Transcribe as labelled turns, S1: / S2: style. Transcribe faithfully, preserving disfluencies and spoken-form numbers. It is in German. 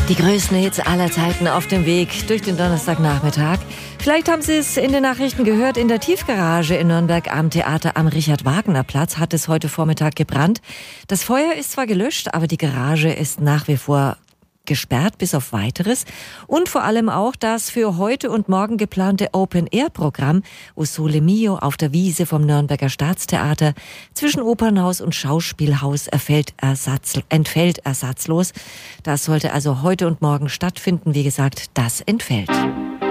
S1: Die größten Hits aller Zeiten auf dem Weg durch den Donnerstagnachmittag. Vielleicht haben Sie es in den Nachrichten gehört, in der Tiefgarage in Nürnberg am Theater am Richard-Wagner-Platz hat es heute Vormittag gebrannt. Das Feuer ist zwar gelöscht, aber die Garage ist nach wie vor gesperrt bis auf Weiteres. Und vor allem auch das für heute und morgen geplante Open-Air-Programm O Sole Mio auf der Wiese vom Nürnberger Staatstheater zwischen Opernhaus und Schauspielhaus erfällt ersatz, entfällt ersatzlos. Das sollte also heute und morgen stattfinden. Wie gesagt, das entfällt.